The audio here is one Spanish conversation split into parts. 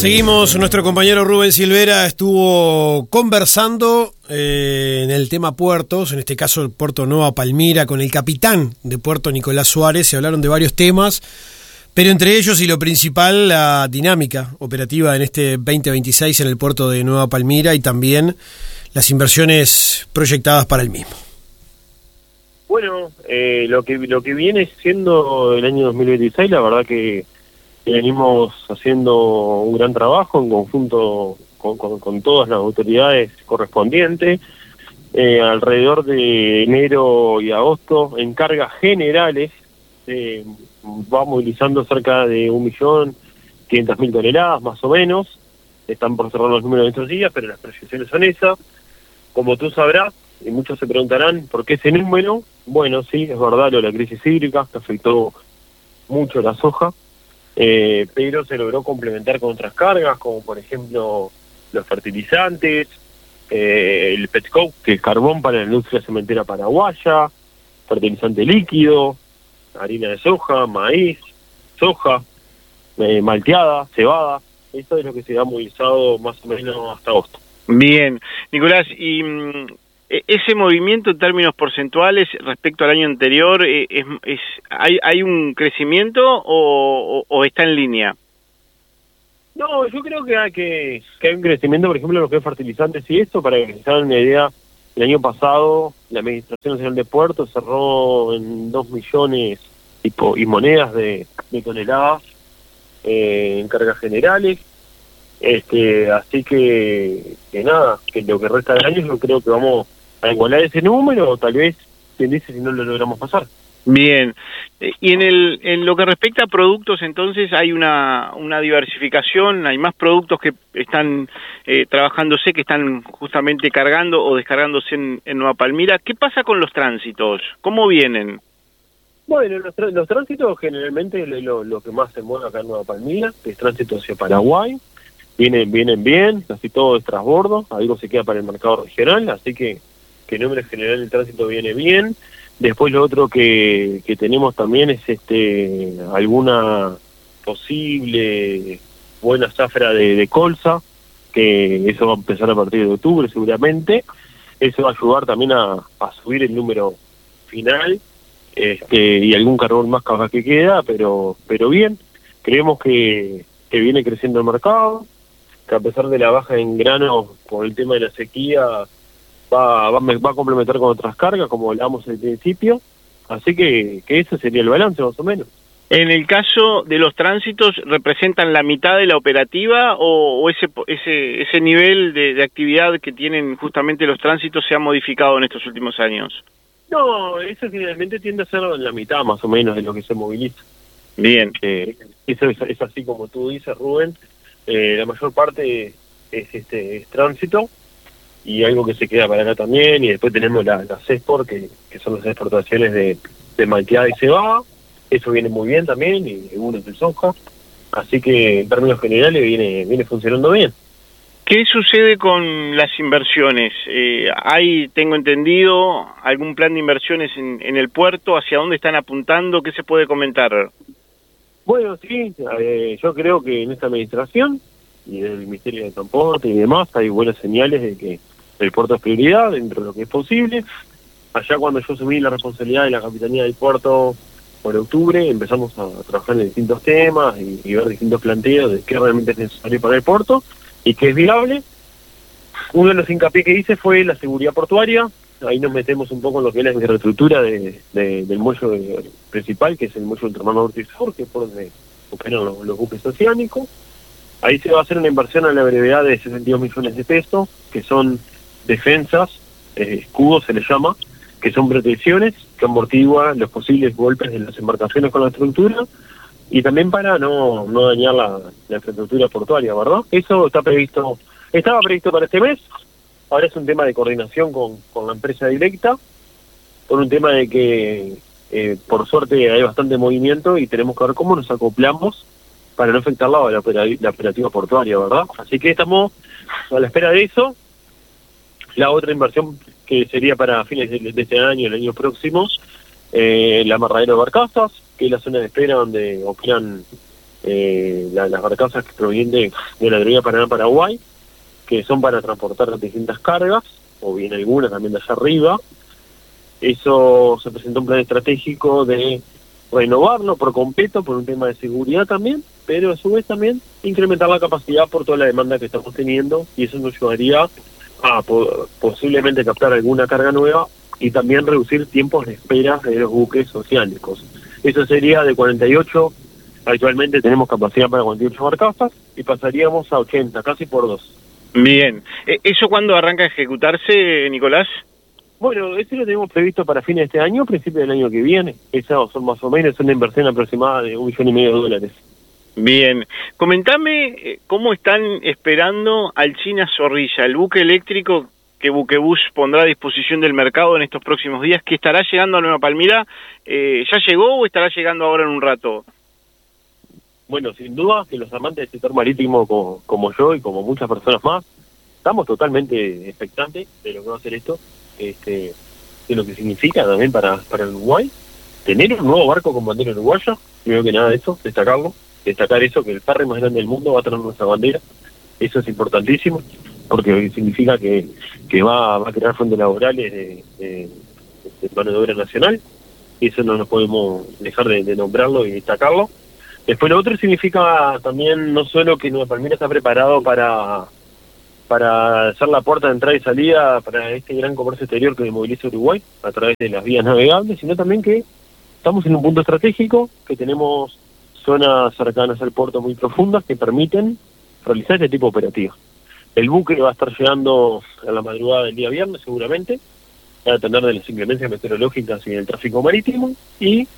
Seguimos, nuestro compañero Rubén Silvera estuvo conversando en el tema puertos, en este caso el puerto Nueva Palmira, con el capitán de Puerto Nicolás Suárez. Se hablaron de varios temas, pero entre ellos y lo principal, la dinámica operativa en este 2026 en el puerto de Nueva Palmira y también las inversiones proyectadas para el mismo. Bueno, lo que viene siendo el año 2026, la verdad que venimos haciendo un gran trabajo en conjunto con todas las autoridades correspondientes. Alrededor de enero y agosto, en cargas generales, va movilizando cerca de 1.500.000 toneladas, más o menos. Están por cerrar los números de estos días, pero las proyecciones son esas. Como tú sabrás, y muchos se preguntarán, ¿por qué ese número? Bueno, sí, es verdad, lo de la crisis hídrica, que afectó mucho la soja. Pero se logró complementar con otras cargas, como por ejemplo los fertilizantes, el petcoke, que es carbón para la industria cementera paraguaya, fertilizante líquido, harina de soja, maíz, soja, malteada, cebada. Eso es lo que se ha movilizado más o menos hasta agosto. Bien, Nicolás, y ese movimiento en términos porcentuales respecto al año anterior, ¿hay un crecimiento o está en línea? No, yo creo que hay un crecimiento, por ejemplo, en lo que es fertilizantes y esto, para que se hagan una idea. El año pasado la Administración Nacional de Puertos cerró en 2 millones y monedas de toneladas en cargas generales. Así que nada, que lo que resta del año yo creo que vamos a igualar ese número, o tal vez, quien dice, si no lo logramos pasar. Bien, y en lo que respecta a productos, entonces hay una diversificación, hay más productos que están trabajándose, que están justamente cargando o descargándose en Nueva Palmira. ¿Qué pasa con los tránsitos? ¿Cómo vienen? Bueno, los tránsitos generalmente es lo que más se mueve acá en Nueva Palmira, que es tránsito hacia Paraguay. Vienen bien, casi todo es transbordo, algo se queda para el mercado regional, así que en número general el tránsito viene bien. Después lo otro que tenemos también es alguna posible buena zafra de colza, que eso va a empezar a partir de octubre seguramente. Eso va a ayudar también a subir el número final, y algún carbón más capaz que queda, pero bien. Creemos que viene creciendo el mercado, que a pesar de la baja en grano por el tema de la sequía, va a complementar con otras cargas, como hablábamos al principio. Así que ese sería el balance, más o menos. En el caso de los tránsitos, ¿representan la mitad de la operativa o ese nivel de actividad que tienen justamente los tránsitos se ha modificado en estos últimos años? No, eso generalmente tiende a ser la mitad, más o menos, de lo que se moviliza. Bien. Eso es así como tú dices, Rubén. La mayor parte es tránsito, y algo que se queda para acá también, y después tenemos las export, que son las exportaciones de malteada y cebada. Eso viene muy bien también, y algunos de soja, así que en términos generales viene funcionando bien. ¿Qué sucede con las inversiones? ¿Hay, tengo entendido, algún plan de inversiones en el puerto? ¿Hacia dónde están apuntando? ¿Qué se puede comentar? Bueno, sí, yo creo que en esta administración y del Ministerio de Transporte y demás hay buenas señales de que el puerto es prioridad dentro de lo que es posible. Allá cuando yo asumí la responsabilidad de la Capitanía del Puerto por octubre, empezamos a trabajar en distintos temas y ver distintos planteos de qué realmente es necesario para el puerto y qué es viable. Uno de los hincapié que hice fue la seguridad portuaria. Ahí nos metemos un poco en lo que es la infraestructura del muelle principal, que es el muelle Ultramar Norte y Sur, que es por donde operan los buques oceánicos. Ahí se va a hacer una inversión a la brevedad de 62 millones de pesos, que son defensas, escudos se les llama, que son protecciones que amortiguan los posibles golpes de las embarcaciones con la estructura, y también para no dañar la infraestructura portuaria, ¿verdad? Eso estaba previsto para este mes. Ahora es un tema de coordinación con la empresa directa, por un tema de que por suerte hay bastante movimiento y tenemos que ver cómo nos acoplamos para no afectar la operativa portuaria, ¿verdad? Así que estamos a la espera de eso. La otra inversión que sería para fines de este año, el año próximo, el amarradero de barcazas, que es la zona de espera donde operan las barcazas que provienen de la aerolínea Paraná-Paraguay, que son para transportar distintas cargas, o bien algunas también de allá arriba. Eso se presentó un plan estratégico de renovarlo por completo, por un tema de seguridad también, pero a su vez también incrementar la capacidad por toda la demanda que estamos teniendo, y eso nos ayudaría a posiblemente captar alguna carga nueva y también reducir tiempos de espera de los buques oceánicos. Eso sería de 48, actualmente tenemos capacidad para 48 barcazas, y pasaríamos a 80, casi por 2. Bien. ¿Eso cuándo arranca a ejecutarse, Nicolás? Bueno, eso lo tenemos previsto para fines de este año, principio del año que viene. Esas son más o menos una inversión aproximada de $1,5 millones. Bien. Comentame cómo están esperando al China Zorrilla, el buque eléctrico que Buquebus pondrá a disposición del mercado en estos próximos días, que estará llegando a Nueva Palmira. ¿Ya llegó o estará llegando ahora en un rato? Bueno, sin duda que los amantes del sector marítimo como yo y como muchas personas más, estamos totalmente expectantes de lo que va a hacer esto, de lo que significa también para el Uruguay. Tener un nuevo barco con bandera uruguaya, primero que nada eso, destacar eso, que el ferry más grande del mundo va a tener nuestra bandera. Eso es importantísimo, porque significa que va a crear fuentes laborales de mano de obra nacional, y eso no nos podemos dejar de nombrarlo y destacarlo. Después lo otro significa también no solo que Nueva Palmira está preparado para ser la puerta de entrada y salida para este gran comercio exterior que moviliza Uruguay a través de las vías navegables, sino también que estamos en un punto estratégico, que tenemos zonas cercanas al puerto muy profundas que permiten realizar este tipo de operativas. El buque va a estar llegando a la madrugada del día viernes seguramente, va a depender de las inclemencias meteorológicas y del tráfico marítimo, y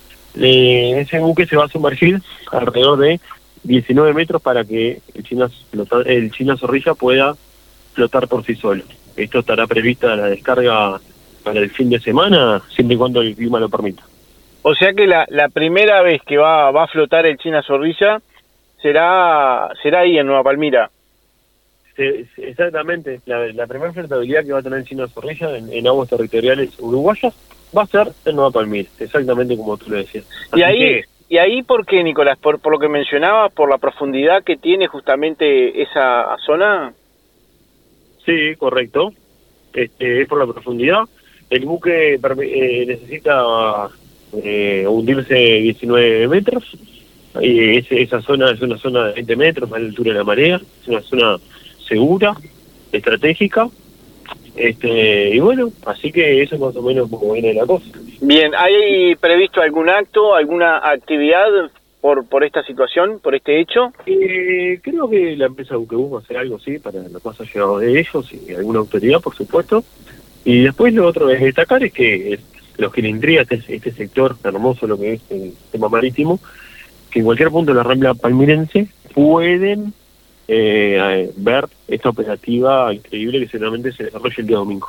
ese buque se va a sumergir alrededor de 19 metros para que el China Zorrilla pueda flotar por sí solo. Esto estará prevista la descarga para el fin de semana, siempre y cuando el clima lo permita. O sea que la primera vez que va a flotar el China Zorrilla será ahí en Nueva Palmira. Exactamente, la primera flotabilidad que va a tener el China Zorrilla en aguas territoriales uruguayas va a ser en Nueva Palmira, exactamente como tú lo decías. ¿Y ahí por qué, Nicolás? ¿Por lo que mencionaba, por la profundidad que tiene justamente esa zona? Sí, correcto. Es por la profundidad. El buque necesita hundirse 19 metros. Y esa zona es una zona de 20 metros, más la altura de la marea. Es una zona segura, estratégica. Y bueno, así que eso es más o menos como viene la cosa. Bien, ¿hay previsto algún acto, alguna actividad por esta situación, por este hecho? Creo que la empresa Buquebus va a hacer algo, sí, para lo más allegado de ellos y alguna autoridad, por supuesto. Y después lo otro es destacar es que los que le intriga este sector hermoso, lo que es el tema marítimo, que en cualquier punto de la Rambla palmirense pueden ver esta operativa increíble que seguramente se desarrolla el día domingo.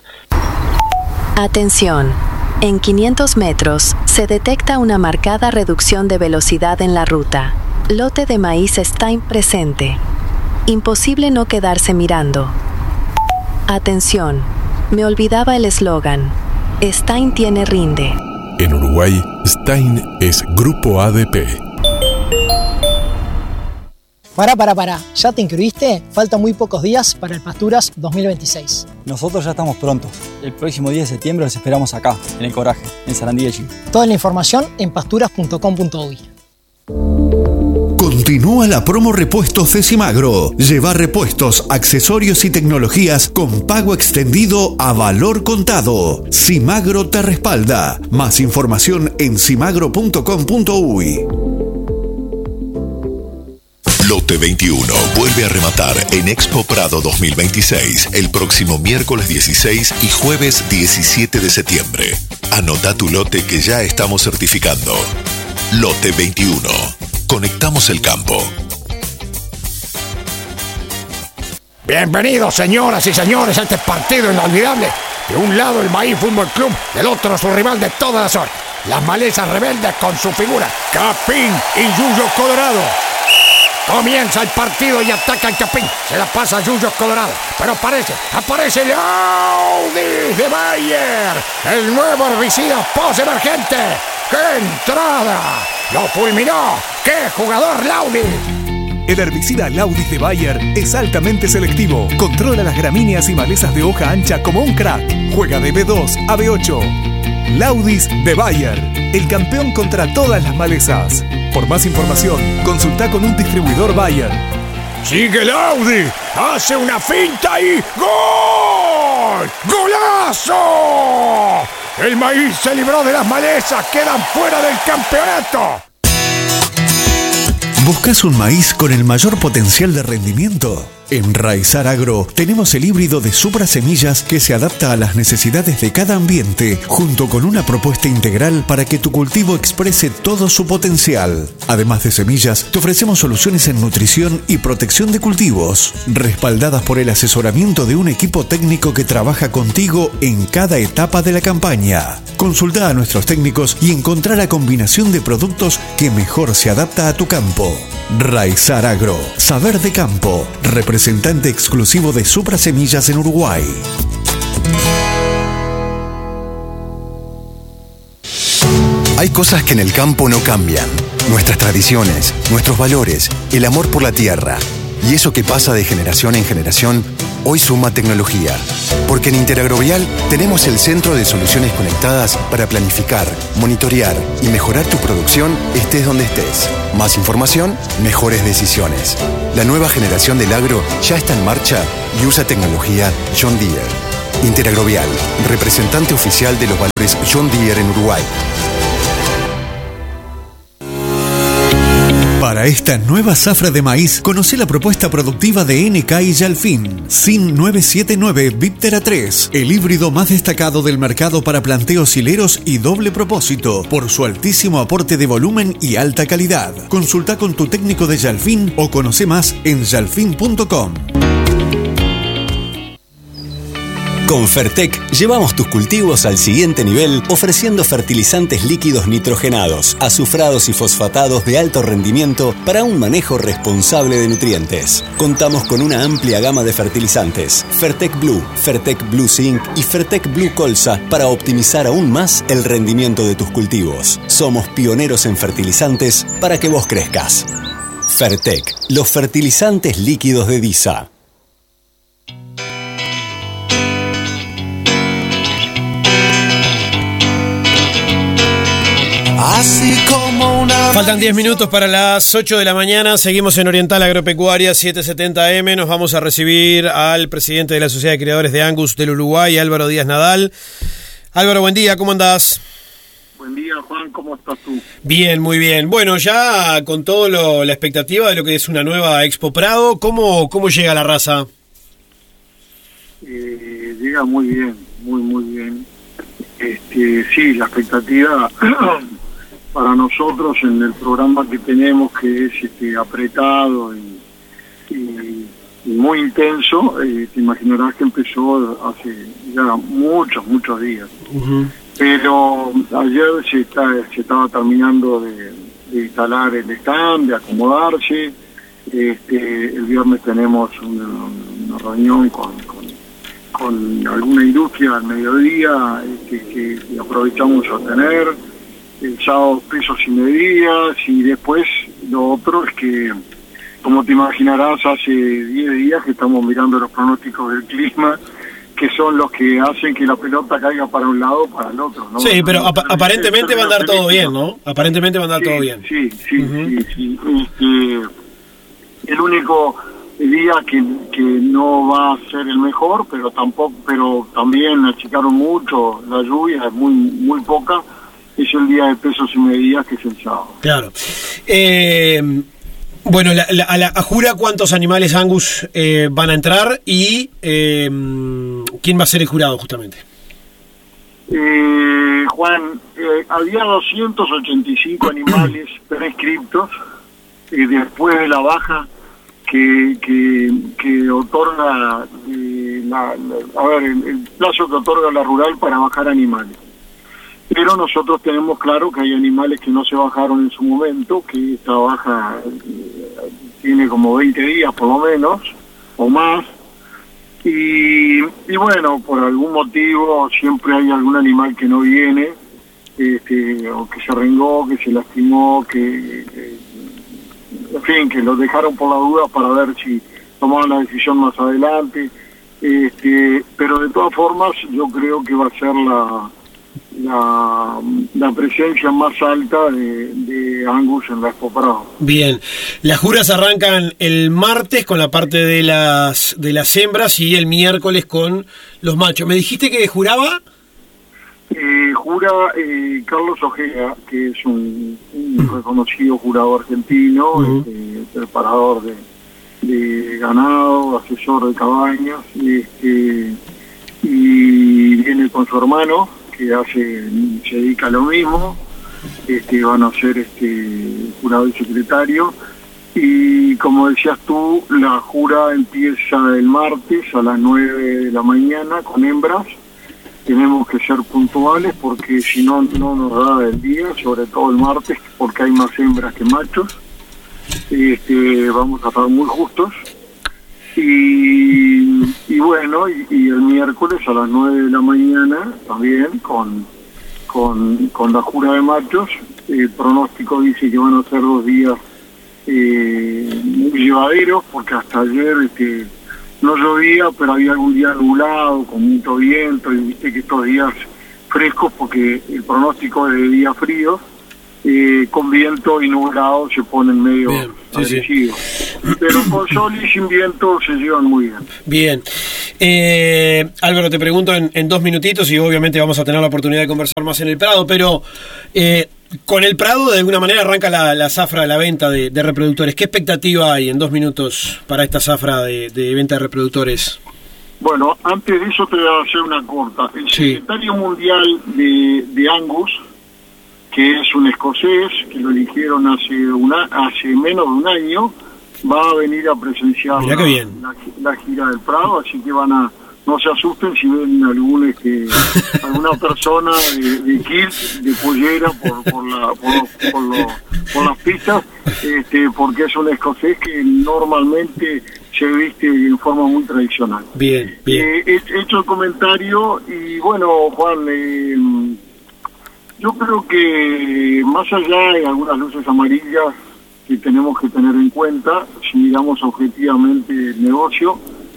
Atención. En 500 metros se detecta una marcada reducción de velocidad en la ruta. Lote de maíz Stein presente. Imposible no quedarse mirando. Atención. Me olvidaba el eslogan. Stein tiene rinde. En Uruguay, Stein es Grupo ADP. Pará. ¿Ya te inscribiste? Faltan muy pocos días para el Pasturas 2026. Nosotros ya estamos prontos. El próximo 10 de septiembre los esperamos acá, en El Coraje, en Sarandí de Chile. Toda la información en pasturas.com.uy. Continúa la promo repuestos de Simagro. Lleva repuestos, accesorios y tecnologías con pago extendido a valor contado. Simagro te respalda. Más información en simagro.com.uy. Lote 21 vuelve a rematar en Expo Prado 2026 el próximo miércoles 16 y jueves 17 de septiembre. Anota tu lote que ya estamos certificando. Lote 21. Conectamos el campo. Bienvenidos, señoras y señores, a este partido inolvidable. De un lado el Maíz Fútbol Club, del otro su rival de toda la zona. Las malezas rebeldes con su figura Capín y Yuyo Colorado. Comienza el partido y ataca el Capín. Se la pasa a Yuyo Colorado. Pero aparece el Audi de Bayer. El nuevo herbicida post-emergente. ¡Qué entrada! ¡Lo fulminó! ¡Qué jugador Laudis! El herbicida Laudis de Bayer es altamente selectivo. Controla las gramíneas y malezas de hoja ancha como un crack. Juega de B2 a B8. Laudis de Bayer, el campeón contra todas las malezas. Por más información, consulta con un distribuidor Bayer. ¡Sigue Laudis! ¡Hace una finta y ¡gol! ¡Golazo! El maíz se libró de las malezas, quedan fuera del campeonato. ¿Buscas un maíz con el mayor potencial de rendimiento? En Raizar Agro tenemos el híbrido de Supra Semillas que se adapta a las necesidades de cada ambiente, junto con una propuesta integral para que tu cultivo exprese todo su potencial. Además de semillas, te ofrecemos soluciones en nutrición y protección de cultivos, respaldadas por el asesoramiento de un equipo técnico que trabaja contigo en cada etapa de la campaña. Consulta a nuestros técnicos y encontrá la combinación de productos que mejor se adapta a tu campo. Raizar Agro, saber de campo, representante exclusivo de Supra Semillas en Uruguay. Hay cosas que en el campo no cambian. Nuestras tradiciones, nuestros valores, el amor por la tierra. Y eso que pasa de generación en generación, hoy suma tecnología. Porque en Interagrovial tenemos el centro de soluciones conectadas para planificar, monitorear y mejorar tu producción estés donde estés. Más información, mejores decisiones. La nueva generación del agro ya está en marcha y usa tecnología John Deere. Interagrovial, representante oficial de los valores John Deere en Uruguay. Para esta nueva zafra de maíz, conoce la propuesta productiva de NK y Yalfin. SIN 979 Viptera 3, el híbrido más destacado del mercado para planteos hileros y doble propósito, por su altísimo aporte de volumen y alta calidad. Consulta con tu técnico de Yalfin o conoce más en yalfin.com. Con Fertec llevamos tus cultivos al siguiente nivel ofreciendo fertilizantes líquidos nitrogenados, azufrados y fosfatados de alto rendimiento para un manejo responsable de nutrientes. Contamos con una amplia gama de fertilizantes, Fertec Blue, Fertec Blue Zinc y Fertec Blue Colza para optimizar aún más el rendimiento de tus cultivos. Somos pioneros en fertilizantes para que vos crezcas. Fertec, los fertilizantes líquidos de DISA. Faltan 10 minutos para las 8 de la mañana. Seguimos en Oriental Agropecuaria 770M. Nos vamos a recibir al presidente de la Sociedad de Criadores de Angus del Uruguay, Álvaro Díaz Nadal. Álvaro, buen día, ¿cómo andás? Buen día, Juan, ¿cómo estás tú? Bien, muy bien. Bueno, ya con todo la expectativa de lo que es una nueva Expo Prado, ¿cómo llega la raza? Llega muy bien, muy bien. Sí, la expectativa para nosotros en el programa que tenemos, que es apretado y muy intenso, te imaginarás que empezó hace ya muchos días. Uh-huh. Pero ayer se estaba terminando de instalar el stand, de acomodarse. El viernes tenemos una reunión con alguna industria al mediodía que aprovechamos a tener. El sábado pesos y medidas, y después lo otro es que, como te imaginarás, hace 10 días que estamos mirando los pronósticos del clima, que son los que hacen que la pelota caiga para un lado o para el otro, ¿no? Sí, pero aparentemente va a andar todo bien, ¿no? Aparentemente va a andar todo bien. Sí. El único día que no va a ser el mejor, pero también achicaron mucho, la lluvia es muy poca, es el día de pesos y medidas, que es el sábado. Claro. Bueno, a jura cuántos animales Angus van a entrar y quién va a ser el jurado justamente. Juan, había 285 animales prescriptos después de la baja que otorga el plazo que otorga la rural para bajar animales. Pero nosotros tenemos claro que hay animales que no se bajaron en su momento, que esta baja tiene como 20 días por lo menos, o más, y bueno, por algún motivo siempre hay algún animal que no viene, o que se arrengó, que se lastimó, en fin, que lo dejaron por la duda para ver si tomaban la decisión más adelante. Pero de todas formas yo creo que va a ser la presencia más alta de Angus en la Expo Prado. Bien, las juras arrancan el martes con la parte de las hembras y el miércoles con los machos. ¿Me dijiste que juraba? Jura Carlos Ojea, que es un reconocido jurado argentino, preparador de ganado, asesor de cabañas, y viene con su hermano, que se dedica a lo mismo. Van a ser jurado y secretario, y como decías tú, la jura empieza el martes a las 9 de la mañana con hembras. Tenemos que ser puntuales porque si no nos da el día, sobre todo el martes, porque hay más hembras que machos. Vamos a estar muy justos. Y bueno, y el miércoles a las 9 de la mañana también con la jura de machos. El pronóstico dice que van a ser 2 días muy llevaderos, porque hasta ayer no llovía, pero había algún día nublado, con mucho viento, y viste que estos días frescos, porque el pronóstico es de días fríos, con viento y nublado se ponen medio agresivos. Pero con sol y sin viento se llevan muy bien. Bien. Álvaro, te pregunto en 2 minutitos, y obviamente vamos a tener la oportunidad de conversar más en el Prado, pero con el Prado de alguna manera arranca la zafra de la venta de reproductores. ¿Qué expectativa hay en 2 minutos para esta zafra de venta de reproductores? Bueno, antes de eso te voy a hacer una corta. El secretario mundial de Angus, que es un escocés, que lo eligieron hace menos de un año, va a venir a presenciar la gira del Prado, así que no se asusten si ven alguna persona de kilt, de pollera por las pistas, porque es un escocés que normalmente se viste en forma muy tradicional. Bien. He hecho el comentario y bueno, Juan, yo creo que más allá de algunas luces amarillas que tenemos que tener en cuenta, si miramos objetivamente el negocio,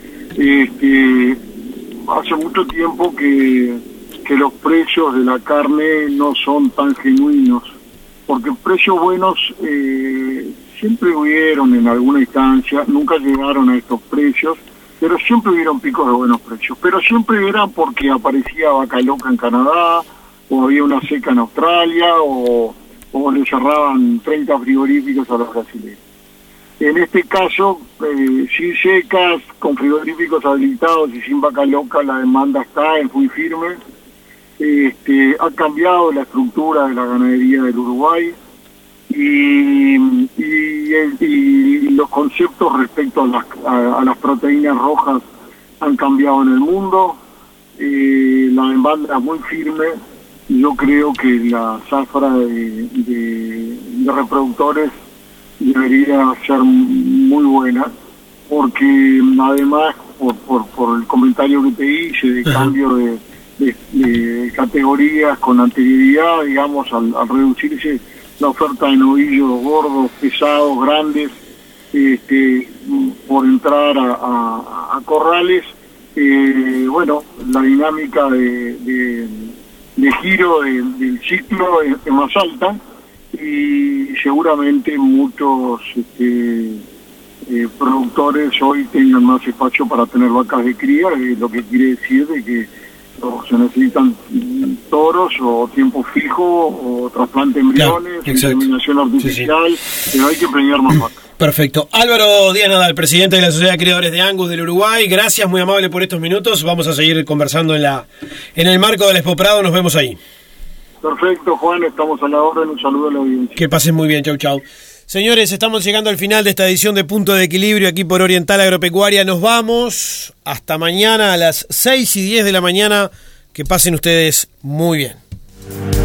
hace mucho tiempo que los precios de la carne no son tan genuinos, porque precios buenos siempre hubieron en alguna instancia, nunca llegaron a estos precios, pero siempre hubieron picos de buenos precios, pero siempre era porque aparecía vaca loca en Canadá, o había una seca en Australia, o le cerraban 30 frigoríficos a los brasileños. En este caso, sin secas, con frigoríficos habilitados y sin vaca loca, la demanda está en muy firme. Ha cambiado la estructura de la ganadería del Uruguay y los conceptos respecto a las proteínas rojas han cambiado en el mundo. La demanda es muy firme. Yo creo que la zafra de reproductores debería ser muy buena, porque además por el comentario que te hice de cambio de categorías con anterioridad, digamos, al reducirse la oferta de novillos gordos, pesados, grandes, por entrar a corrales, bueno, la dinámica de giro del ciclo es más alta, y seguramente muchos productores hoy tengan más espacio para tener vacas de cría, lo que quiere decir de que se necesitan toros o tiempo fijo o trasplante de embriones, inseminación artificial, pero hay que preñar más vacas. Perfecto. Álvaro Díaz Nadal, presidente de la Sociedad de Criadores de Angus del Uruguay, gracias, muy amable por estos minutos. Vamos a seguir conversando en el marco de la Expo Prado, nos vemos ahí. Perfecto, Juan, estamos a la orden, un saludo a la audiencia. Que pasen muy bien, chau. Señores, estamos llegando al final de esta edición de Punto de Equilibrio aquí por Oriental Agropecuaria. Nos vamos hasta mañana a las 6:10 de la mañana. Que pasen ustedes muy bien.